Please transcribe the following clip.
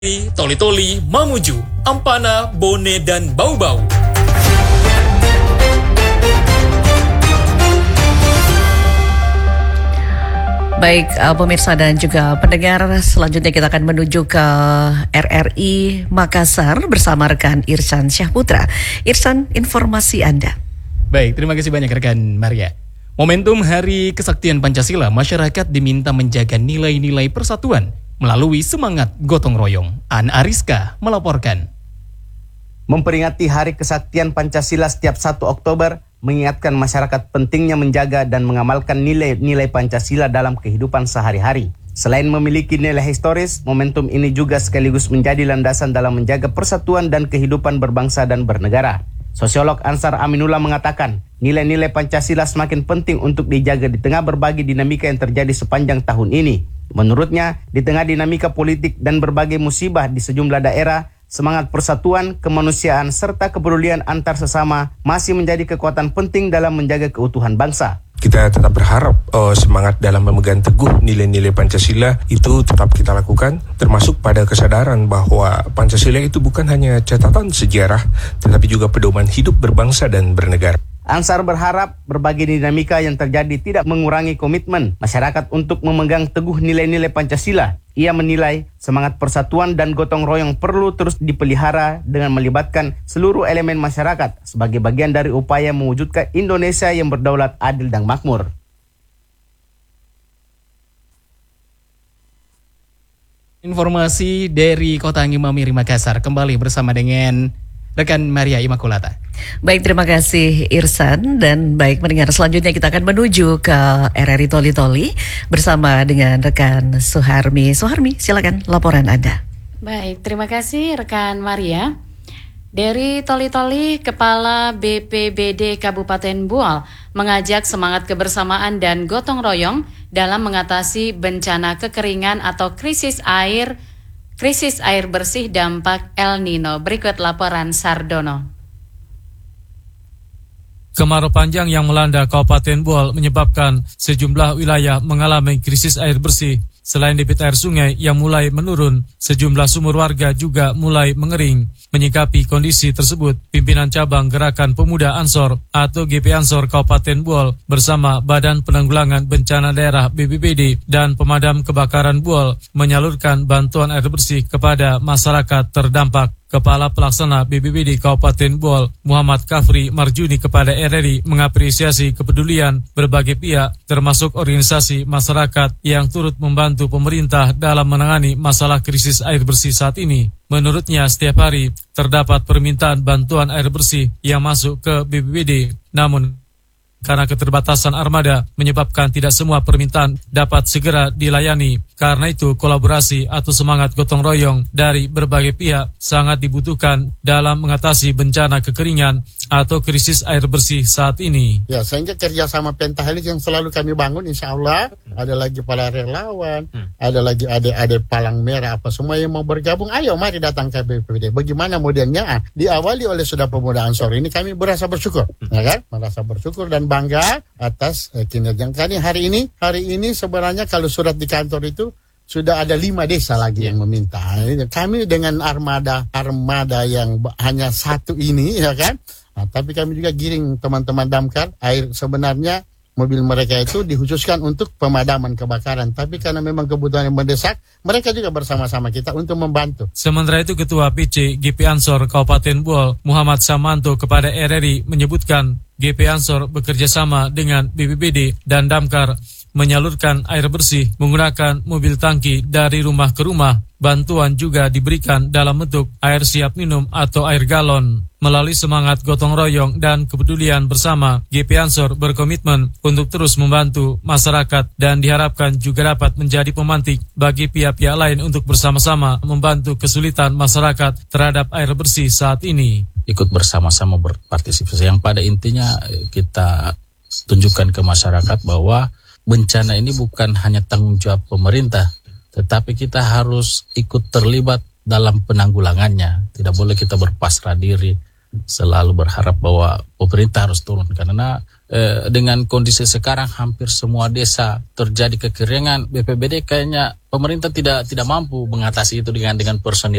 Toli-Toli, Mamuju, Ampana, Bone, dan Bau-Bau. Baik, pemirsa dan juga pendengar, selanjutnya kita akan menuju ke RRI Makassar bersama rekan Irsan Syahputra. Irsan, informasi Anda. Baik, terima kasih banyak rekan Maria. Momentum Hari Kesaktian Pancasila, masyarakat diminta menjaga nilai-nilai persatuan melalui semangat gotong royong. An Ariska melaporkan. Memperingati Hari Kesaktian Pancasila setiap 1 Oktober, mengingatkan masyarakat pentingnya menjaga dan mengamalkan nilai-nilai Pancasila dalam kehidupan sehari-hari. Selain memiliki nilai historis, momentum ini juga sekaligus menjadi landasan dalam menjaga persatuan dan kehidupan berbangsa dan bernegara. Sosiolog Ansar Aminullah mengatakan, nilai-nilai Pancasila semakin penting untuk dijaga di tengah berbagai dinamika yang terjadi sepanjang tahun ini. Menurutnya, di tengah dinamika politik dan berbagai musibah di sejumlah daerah, semangat persatuan, kemanusiaan, serta kepedulian antar sesama masih menjadi kekuatan penting dalam menjaga keutuhan bangsa. Kita tetap berharap semangat dalam memegang teguh nilai-nilai Pancasila itu tetap kita lakukan, termasuk pada kesadaran bahwa Pancasila itu bukan hanya catatan sejarah, tetapi juga pedoman hidup berbangsa dan bernegara. Ansar berharap berbagai dinamika yang terjadi tidak mengurangi komitmen masyarakat untuk memegang teguh nilai-nilai Pancasila. Ia menilai semangat persatuan dan gotong royong perlu terus dipelihara dengan melibatkan seluruh elemen masyarakat sebagai bagian dari upaya mewujudkan Indonesia yang berdaulat, adil, dan makmur. Informasi dari Kota Ngimamiri Makassar kembali bersama dengan rekan Maria Imakulata. Baik, terima kasih Irsan. Dan baik mendengar, selanjutnya kita akan menuju ke RRI Toli-Toli bersama dengan rekan Suharmi. Suharmi, silakan laporan Anda. Baik, terima kasih rekan Maria. Dari Toli-Toli, Kepala BPBD Kabupaten Buol mengajak semangat kebersamaan dan gotong royong dalam mengatasi bencana kekeringan atau krisis air bersih dampak El Nino. Berikut laporan Sardono. Kemarau panjang yang melanda Kabupaten Buol menyebabkan sejumlah wilayah mengalami krisis air bersih. Selain debit air sungai yang mulai menurun, sejumlah sumur warga juga mulai mengering. Menyikapi kondisi tersebut, pimpinan cabang Gerakan Pemuda Ansor atau GP Ansor Kabupaten Buol bersama Badan Penanggulangan Bencana Daerah BPBD dan Pemadam Kebakaran Buol menyalurkan bantuan air bersih kepada masyarakat terdampak. Kepala Pelaksana BPBD Kabupaten Buol, Muhammad Kafri Marjuni, kepada RRI mengapresiasi kepedulian berbagai pihak termasuk organisasi masyarakat yang turut membantu pemerintah dalam menangani masalah krisis air bersih saat ini. Menurutnya, setiap hari terdapat permintaan bantuan air bersih yang masuk ke BPBD. Namun, karena keterbatasan armada menyebabkan tidak semua permintaan dapat segera dilayani. Karena itu, kolaborasi atau semangat gotong royong dari berbagai pihak sangat dibutuhkan dalam mengatasi bencana kekeringan atau krisis air bersih saat ini. Ya, sehingga kerjasama pentahelix yang selalu kami bangun, insya Allah ada lagi para relawan, ada lagi adik-adik Palang Merah, apa semua yang mau bergabung, ayo mari datang ke BPBD. Bagaimana modelnya? Diawali oleh Sudah Pemuda Ansor ini kami merasa bersyukur, ya kan? Merasa bersyukur dan bangga atas kinerja kami hari ini sebenarnya kalau surat di kantor itu sudah ada 5 desa lagi yang meminta. Kami dengan armada yang hanya satu ini, ya kan? Nah, tapi kami juga giring teman-teman damkar. Air sebenarnya mobil mereka itu dikhususkan untuk pemadaman kebakaran. Tapi karena memang kebutuhan yang mendesak, mereka juga bersama-sama kita untuk membantu. Sementara itu, Ketua PC GP Ansor Kabupaten Buol, Muhammad Samanto, kepada RRI menyebutkan GP Ansor bekerjasama dengan BPBD dan damkar menyalurkan air bersih menggunakan mobil tangki dari rumah ke rumah. Bantuan juga diberikan dalam bentuk air siap minum atau air galon. Melalui semangat gotong royong dan kepedulian bersama, GP Ansor berkomitmen untuk terus membantu masyarakat dan diharapkan juga dapat menjadi pemantik bagi pihak-pihak lain untuk bersama-sama membantu kesulitan masyarakat terhadap air bersih saat ini. Ikut bersama-sama berpartisipasi, yang pada intinya kita tunjukkan ke masyarakat bahwa bencana ini bukan hanya tanggung jawab pemerintah, tetapi kita harus ikut terlibat dalam penanggulangannya. Tidak boleh kita berpasrah diri, selalu berharap bahwa pemerintah harus turun, karena dengan kondisi sekarang hampir semua desa terjadi kekeringan, BPBD kayaknya pemerintah tidak mampu mengatasi itu dengan personil